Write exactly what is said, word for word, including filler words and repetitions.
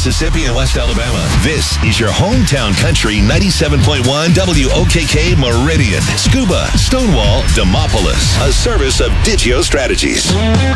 Mississippi, and West Alabama. This is your hometown country ninety-seven point one W O K K Meridian, Scuba, Stonewall, Demopolis. A service of Digio Strategies.